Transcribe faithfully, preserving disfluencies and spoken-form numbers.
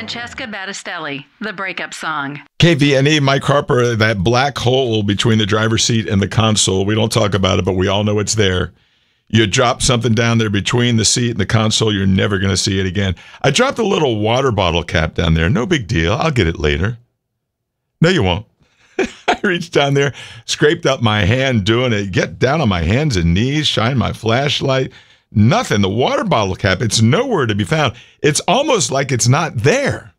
Francesca Battistelli, The Breakup Song. K V N E, Mike Harper, that black hole between the driver's seat and the console. We don't talk about it, but we all know it's there. You drop something down there between the seat and the console, you're never going to see it again. I dropped a little water bottle cap down there. No big deal. I'll get it later. No, you won't. I reached down there, scraped up my hand doing it, get down on my hands and knees, shine my flashlight. Nothing. The water bottle cap, it's nowhere to be found. It's almost like it's not there.